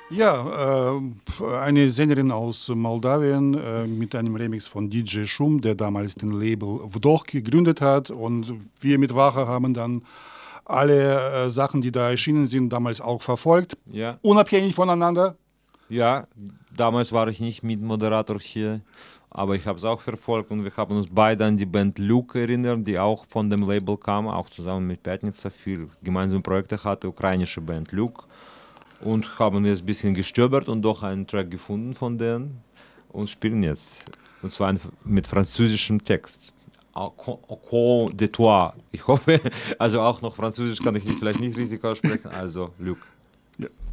Ja, eine Sängerin aus Moldawien mit einem Remix von DJ Schum, der damals den Label Vdoch gegründet hat. Und wir mit Wache haben dann alle Sachen, die da erschienen sind, damals auch verfolgt. Ja, Unabhängig voneinander. ja, damals war ich nicht Mitmoderator hier, aber ich habe es auch verfolgt und wir haben uns beide an die Band Luke erinnert, die auch von dem Label kam, auch zusammen mit Pятница, viel gemeinsame Projekte hatte, ukrainische Band Luke. Und haben jetzt ein bisschen gestöbert und doch einen Track gefunden von denen und spielen jetzt. Und zwar mit französischem Text. Au con de toi. Ich hoffe, also auch noch Französisch kann ich vielleicht nicht richtig aussprechen, also Luc. Ja.